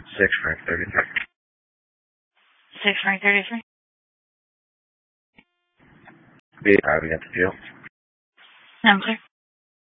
6 Frank 33. 6 Frank 33. Be arriving at the field. I'm clear.